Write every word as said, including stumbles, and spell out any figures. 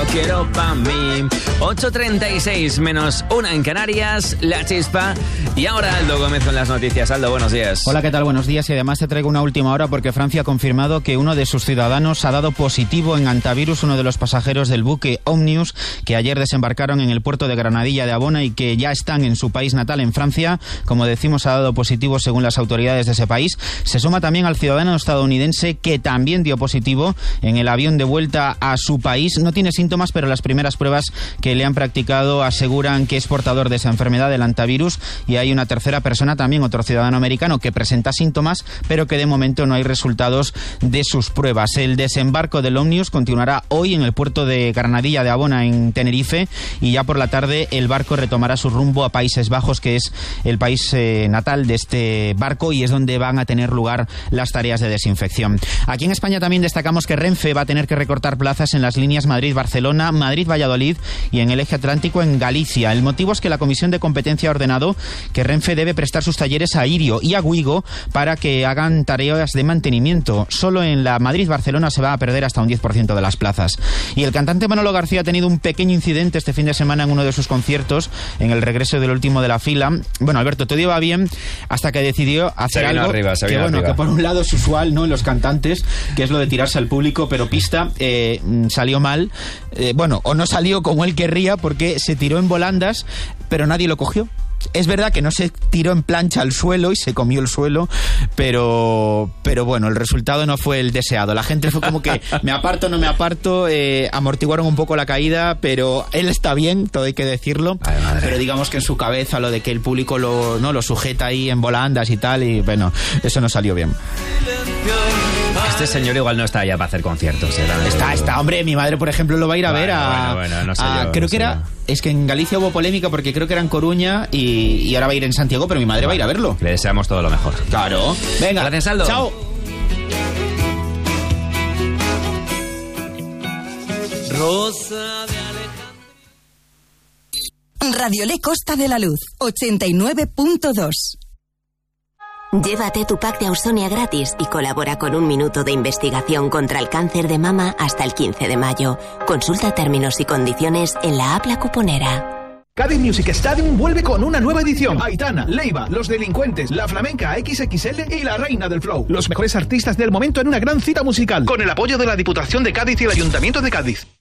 quiero pa' mí. ocho treinta y seis menos una en Canarias, La Chispa. Y ahora Aldo Gómez con las noticias. Aldo, buenos días. Hola, ¿qué tal? Buenos días. Y además te traigo una última hora porque Francia ha confirmado que uno de sus ciudadanos ha dado positivo en antivirus, uno de los pasajeros del buque Omnius, que ayer desembarcaron en el puerto de Granadilla de Abona y que ya están en su país natal, en Francia. Como decimos, ha dado positivo según las autoridades de ese país. Se suma también al ciudadano estadounidense que también dio positivo en el avión de vuelta a su país. No tiene síntomas, pero las primeras pruebas que le han practicado aseguran que es portador de esa enfermedad del antivirus. Y hay una tercera persona también, otro ciudadano americano, que presenta síntomas, pero que de momento no hay resultados de sus pruebas. El desembarco del Omnius continuará hoy en el puerto de Granadilla de Abona, en Tenerife, y ya por la tarde el barco retomará su rumbo a Países Bajos, que es el país eh, natal de este barco y es donde van a tener lugar las tareas de desinfección. Aquí en España también destacamos que Renfe va a tener que recortar plazas en las líneas Madrid-Barcelona, Madrid-Valladolid y en el eje atlántico en Galicia. El motivo es que la Comisión de Competencia ha ordenado que Renfe debe prestar sus talleres a Irio y a Guigo para que hagan tareas de mantenimiento. Solo en la Madrid-Barcelona se va a perder hasta un diez por ciento de las plazas. Y el cantante Manolo García ha tenido un pequeño incidente este fin de semana en uno de sus conciertos, en el regreso del último de la fila. Bueno, Alberto, todo iba bien hasta que decidió hacer algo arriba, que, bueno, arriba. que por un lado es usual, ¿no?, en los cantantes, que es lo de tirarse al público, pero pista, eh, salió mal. Eh, bueno, o no salió como él querría, porque se tiró en volandas, pero nadie lo cogió. Es verdad que no se tiró en plancha al suelo y se comió el suelo, pero pero bueno, el resultado no fue el deseado. La gente fue como que me aparto, no me aparto, eh, amortiguaron un poco la caída, pero él está bien, todo hay que decirlo. Ay, pero digamos que en su cabeza lo de que el público lo, no lo sujeta ahí en volandas y tal, y bueno, eso no salió bien. Este señor igual no está ya para hacer conciertos. ¿eh? Está, está, hombre, mi madre, por ejemplo, lo va a ir a bueno, ver a... Bueno, bueno, no sé a yo, creo no que sé era... yo. Es que en Galicia hubo polémica porque creo que era en Coruña y, y ahora va a ir en Santiago, pero mi madre bueno, va a ir a verlo. Le deseamos todo lo mejor. Claro. Venga. Gracias, Aldo. Chao. Rosa de Alejandro. Radio Le Costa de la Luz, ochenta y nueve punto dos. Llévate tu pack de Ausonia gratis y colabora con un minuto de investigación contra el cáncer de mama hasta el quince de mayo. Consulta términos y condiciones en la app La Cuponera. Cádiz Music Stadium vuelve con una nueva edición. Aitana, Leiva, Los Delincuentes, La Flamenca equis equis ele y La Reina del Flow. Los mejores artistas del momento en una gran cita musical. Con el apoyo de la Diputación de Cádiz y el Ayuntamiento de Cádiz.